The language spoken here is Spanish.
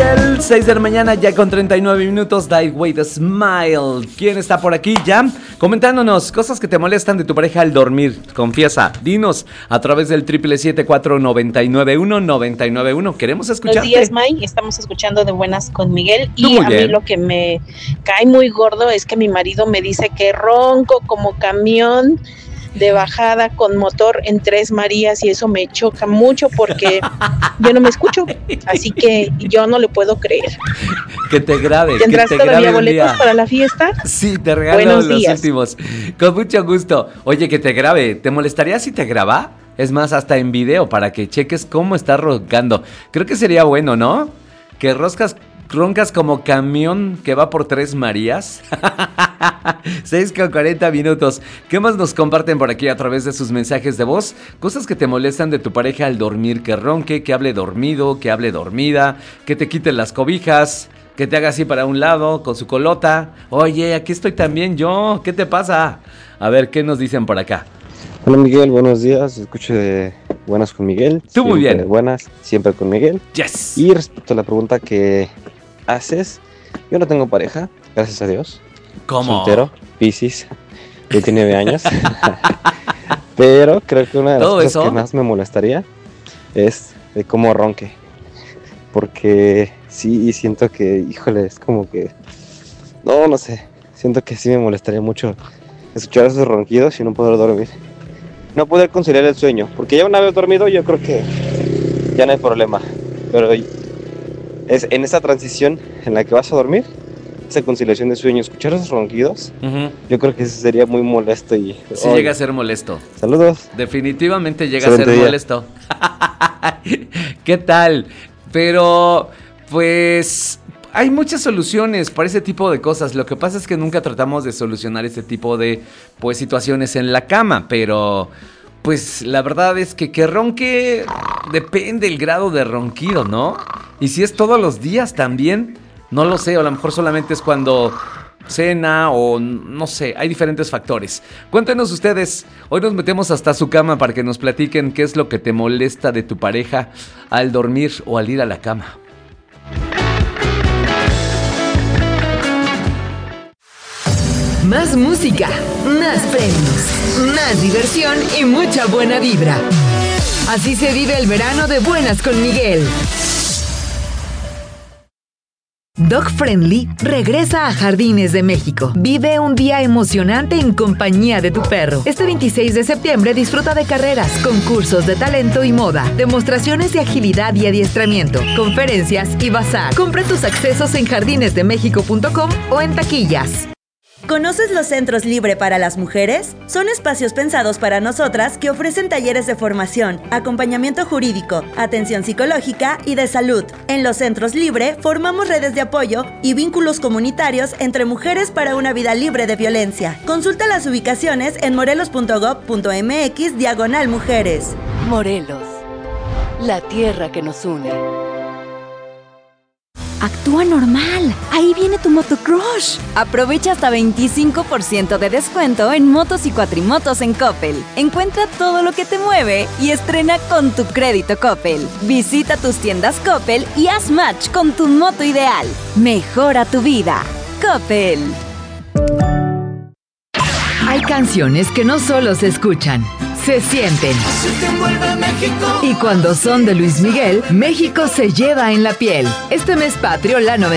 Miguel, 6 de la mañana ya con 39 minutos. Die Way the Smile. ¿Quién está por aquí ya? Comentándonos cosas que te molestan de tu pareja al dormir. Confiesa, dinos a través del 777-499-1991. Queremos escucharte. Buenos días, May. Estamos escuchando De Buenas con Miguel. Y a mí lo que me cae muy gordo es que mi marido me dice que ronco como camión de bajada con motor en Tres Marías, y eso me choca mucho porque yo no me escucho, así que yo no le puedo creer. Que te grabe. ¿Tendrás todavía boletos para la fiesta? Sí, te regalo los últimos. Con mucho gusto. Oye, que te grabe. ¿Te molestaría si te graba? Es más, hasta en video para que cheques cómo está roncando. Creo que sería bueno, ¿no? Que roncas como camión que va por Tres Marías. 6:40 minutos. ¿Qué más nos comparten por aquí a través de sus mensajes de voz? Cosas que te molestan de tu pareja al dormir. Que ronque, que hable dormido, que hable dormida, que te quite las cobijas, que te haga así para un lado con su colota. Oye, aquí estoy también yo. ¿Qué te pasa? A ver, ¿qué nos dicen por acá? Hola Miguel, buenos días. Escucho de Buenas con Miguel. Tú muy bien. Buenas, siempre con Miguel. Yes. Y respecto a la pregunta que haces, yo no tengo pareja, gracias a Dios. ¿Cómo? Soltero, Piscis, 29 años. Pero creo que una de las cosas que más me molestaría es de cómo ronque. Porque sí, siento que, híjole, es como que... No sé. Siento que sí me molestaría mucho escuchar esos ronquidos y no poder dormir. No poder conciliar el sueño. Porque ya una vez dormido yo creo que ya no hay problema. Pero es en esa transición en la que vas a dormir, esa conciliación de sueño, escuchar esos ronquidos, yo creo que eso sería muy molesto. Sí, llega a ser molesto. Saludos. Definitivamente llega a ser molesto. ¿Qué tal? Pero, pues, hay muchas soluciones para ese tipo de cosas. Lo que pasa es que nunca tratamos de solucionar ese tipo de, pues, situaciones en la cama. Pero, pues, la verdad es que ronque depende el grado de ronquido, ¿no? Y si es todos los días también... No lo sé, o a lo mejor solamente es cuando cena o no sé, hay diferentes factores. Cuéntenos ustedes, hoy nos metemos hasta su cama para que nos platiquen qué es lo que te molesta de tu pareja al dormir o al ir a la cama. Más música, más premios, más diversión y mucha buena vibra. Así se vive el verano de Buenas con Miguel. Dog Friendly regresa a Jardines de México. Vive un día emocionante en compañía de tu perro. Este 26 de septiembre disfruta de carreras, concursos de talento y moda, demostraciones de agilidad y adiestramiento, conferencias y bazar. Compra tus accesos en jardinesdemexico.com o en taquillas. ¿Conoces los Centros Libre para las mujeres? Son espacios pensados para nosotras que ofrecen talleres de formación, acompañamiento jurídico, atención psicológica y de salud. En los Centros Libre formamos redes de apoyo y vínculos comunitarios entre mujeres para una vida libre de violencia. Consulta las ubicaciones en morelos.gov.mx/mujeres. Morelos, la tierra que nos une. Actúa normal. Ahí viene tu motocrush. Aprovecha hasta 25% de descuento en motos y cuatrimotos en Coppel. Encuentra todo lo que te mueve y estrena con tu crédito Coppel. Visita tus tiendas Coppel y haz match con tu moto ideal. Mejora tu vida. Coppel. Hay canciones que no solo se escuchan, se sienten. Y cuando son de Luis Miguel, México se lleva en la piel. Este mes patrio, la